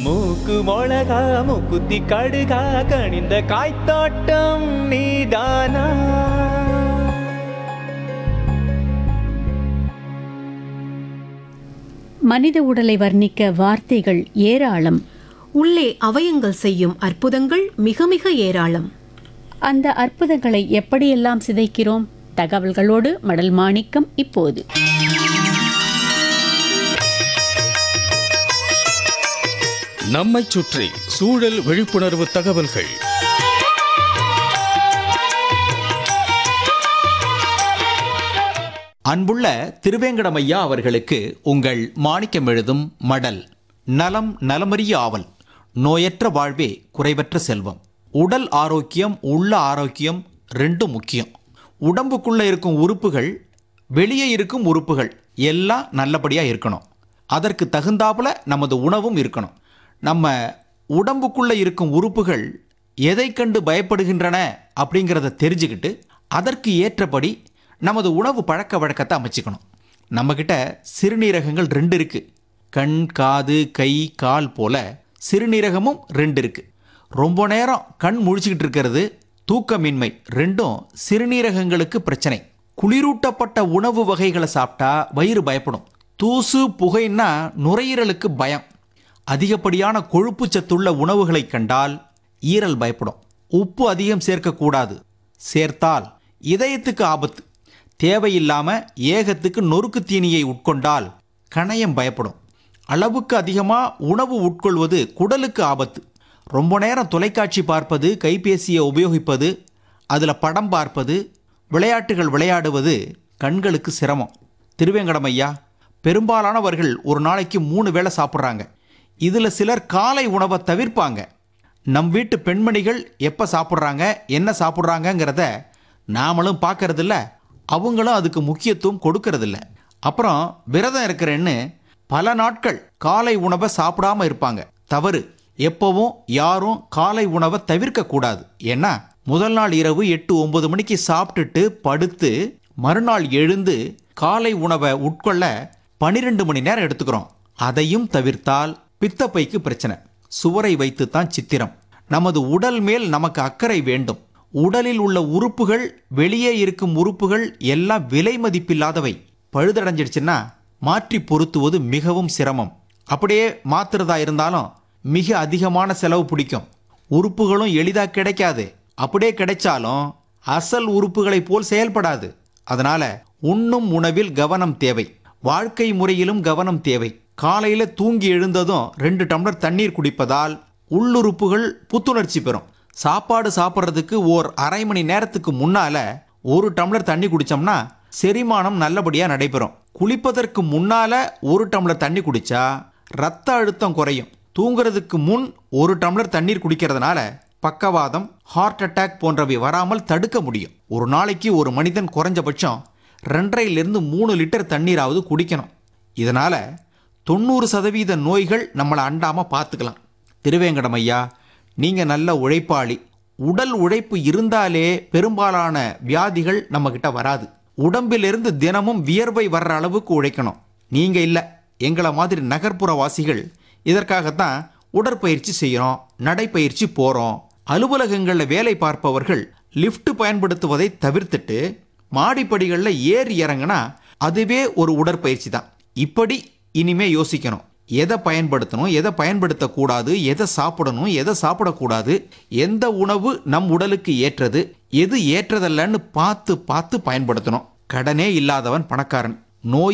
மூக்கு மொளகா மூக்குத்தி கடுகா கணிந்த காய்த்தோட்டம் நீதானா. மனித உடலை வர்ணிக்க வார்த்தைகள் ஏராளம். உள்ளே அவயங்கள் செய்யும் அற்புதங்கள் மிக மிக ஏராளம். அந்த அற்புதங்களை எப்படியெல்லாம் சிதைக்கிறோம்? தகவல்களோடு மடல் மாணிக்கம் இப்போது. நம்மைச் சுற்றி சூழல் விழிப்புணர்வு தகவல்கள். அன்புள்ள திருவேங்கடமையா அவர்களுக்கு உங்கள் மாணிக்கம் எழுதும் மடல். நலம் நலமறிய ஆவல், நோயற்ற வாழ்வே குறைவற்ற செல்வம். உடல் ஆரோக்கியம் உள்ள ஆரோக்கியம் ரெண்டும் முக்கியம். உடம்புக்குள்ள இருக்கும் உறுப்புகள் வெளியே இருக்கும் உறுப்புகள் எல்லாம் நல்லபடியாக இருக்கணும். அதற்கு தகுந்தாப்புல நமது உணவும் இருக்கணும். நம்ம உடம்புக்குள்ள இருக்கும் உறுப்புகள் எதை கண்டு பயப்படுகின்றன அப்படிங்கிறத தெரிஞ்சுக்கிட்டு அதற்கு ஏற்றபடி நமது உணவு பழக்க வழக்கத்தை அமைச்சிக்கணும். நம்மக்கிட்ட சிறுநீரகங்கள் 2 இருக்குது. கண், காது, கை, கால் போல சிறுநீரகமும் 2 இருக்குது. ரொம்ப நேரம் கண் முழிச்சுக்கிட்டு இருக்கிறது, தூக்கமின்மை ரெண்டும் சிறுநீரகங்களுக்கு பிரச்சனை. குளிரூட்டப்பட்ட உணவு வகைகளை சாப்பிட்டா வயிறு பயப்படும். தூசு புகைன்னா நுரையீரலுக்கு பயம். அதிகப்படியான கொழுப்பு சத்துள்ள உணவுகளை கண்டால் ஈரல் பயப்படும். உப்பு அதிகம் சேர்க்கக்கூடாது, சேர்த்தால் இதயத்துக்கு ஆபத்து. தேவையில்லாமல் ஏகத்துக்கு நொறுக்கு தீனியை உட்கொண்டால் கணையம் பயப்படும். அளவுக்கு அதிகமாக உணவு உட்கொள்வது குடலுக்கு ஆபத்து. ரொம்ப நேரம் தொலைக்காட்சி பார்ப்பது, கைபேசியை உபயோகிப்பது, அதில் படம் பார்ப்பது, விளையாட்டுகள் விளையாடுவது கண்களுக்கு சிரமம். திருவேங்கடமையா, பெரும்பாலானவர்கள் ஒரு நாளைக்கு 3 வேளை சாப்பிட்றாங்க. இதில் சிலர் காலை உணவை தவிர்ப்பாங்க. நம் வீட்டு பெண்மணிகள் எப்போ சாப்பிட்றாங்க, என்ன சாப்பிட்றாங்கங்கிறத நாமளும் பார்க்கறதில்ல, அவங்களும் அதுக்கு முக்கியத்துவம் கொடுக்கறதில்ல. அப்புறம் விரதம் இருக்கிறேன்னு பல நாட்கள் காலை உணவை சாப்பிடாம இருப்பாங்க. தவறு. எப்பவும் யாரும் காலை உணவை தவிர்க்கக்கூடாது. ஏன்னா முதல் நாள் இரவு 8-9 மணிக்கு சாப்பிட்டுட்டு படுத்து மறுநாள் எழுந்து காலை உணவை உட்கொள்ள 12 மணி நேரம் எடுத்துக்கிறோம். அதையும் தவிர்த்தால் பித்தப்பைக்கு பிரச்சனை. சுவரை வைத்துத்தான் சித்திரம். நமது உடல் மேல் நமக்கு அக்கறை வேண்டும். உடலில் உள்ள உறுப்புகள், வெளியே இருக்கும் உறுப்புகள் எல்லாம் விலை மதிப்பில்லாதவை. பழுதடைஞ்சிடுச்சுன்னா மாற்றி பொருத்துவது மிகவும் சிரமம். அப்படியே மாத்துறதா இருந்தாலும் மிக அதிகமான செலவு பிடிக்கும். உறுப்புகளும் எளிதாக கிடைக்காது. அப்படியே கிடைச்சாலும் அசல் உறுப்புகளை போல் செயல்படாது. அதனால உண்ணும் உணவில் கவனம் தேவை. வாழ்க்கை முறையிலும் கவனம் தேவை. காலையில் தூங்கி எழுந்ததும் 2 டம்ளர் தண்ணீர் குடிப்பதால் உள்ளுறுப்புகள் புத்துணர்ச்சி பெறும். சாப்பாடு சாப்பிட்றதுக்கு ஓர் அரை மணி நேரத்துக்கு முன்னால 1 டம்ளர் தண்ணி குடித்தோம்னா செரிமானம் நல்லபடியாக நடைபெறும். குளிப்பதற்கு முன்னால 1 டம்ளர் தண்ணி குடித்தா ரத்த அழுத்தம் குறையும். தூங்குறதுக்கு முன் 1 டம்ளர் தண்ணீர் குடிக்கிறதுனால பக்கவாதம், ஹார்ட் அட்டாக் போன்றவை வராமல் தடுக்க முடியும். ஒரு நாளைக்கு ஒரு மனிதன் குறைஞ்சபட்சம் 2.5 to 3 லிட்டர் தண்ணீராவது குடிக்கணும். இதனால் 90% நோய்கள் நம்மளை அண்டாமல் பார்த்துக்கலாம். திருவேங்கடமையா, நீங்கள் நல்ல உழைப்பாளி. உடல் உழைப்பு இருந்தாலே பெரும்பாலான வியாதிகள் நம்மக்கிட்ட வராது. உடம்பிலிருந்து தினமும் வியர்வை வர்ற அளவுக்கு உழைக்கணும். நீங்கள் இல்லை, எங்களை மாதிரி நகர்ப்புற வாசிகள் இதற்காகத்தான் உடற்பயிற்சி செய்கிறோம், நடைப்பயிற்சி போகிறோம். அலுவலகங்களில் வேலை பார்ப்பவர்கள் லிஃப்ட் பயன்படுத்துவதை தவிர்த்துட்டு மாடிப்படிகளில் ஏறி இறங்கினா அதுவே ஒரு உடற்பயிற்சி தான். இப்படி இனிமே யோசிக்கணும். எதை பயன்படுத்தணும், எதை பயன்படுத்தக்கூடாது, எதை சாப்பிடணும், எதை சாப்பிடக்கூடாது, எந்த உணவு நம் உடலுக்கு ஏற்றது, எது ஏற்றதல்லன்னு பார்த்து பார்த்து பயன்படுத்தணும். கடனே இல்லாதவன் பணக்காரன். நோய்